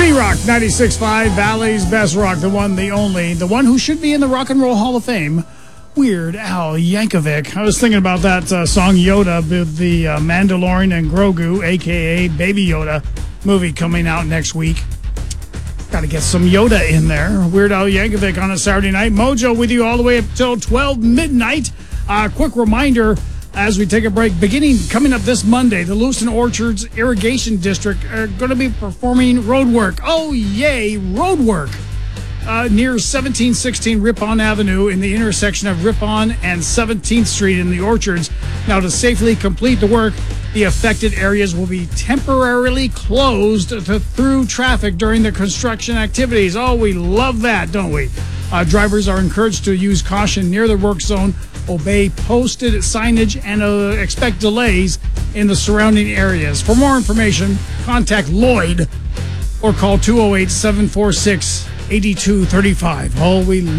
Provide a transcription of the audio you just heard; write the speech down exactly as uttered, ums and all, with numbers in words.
Z-Rock ninety-six point five, Valley's Best Rock, the one, the only, the one who should be in the Rock and Roll Hall of Fame, Weird Al Yankovic. I was thinking about that uh, song Yoda with the uh, Mandalorian and Grogu, a k a. Baby Yoda, movie coming out next week. Got to get some Yoda in there. Weird Al Yankovic on a Saturday night. Mojo with you all the way up till twelve midnight. Uh, quick reminder, as we take a break, beginning coming up this Monday, the Lewiston Orchards Irrigation District are going to be performing road work. Oh, yay, road work. Uh, near seventeen sixteen Ripon Avenue in the intersection of Ripon and seventeenth Street in the Orchards. Now, to safely complete the work, the affected areas will be temporarily closed to through traffic during the construction activities. Oh, we love that, don't we? Uh, drivers are encouraged to use caution near the work zone, obey posted signage, and uh, expect delays in the surrounding areas. For more information, contact Lloyd or call two oh eight, seven four six, eight two three five. Oh, we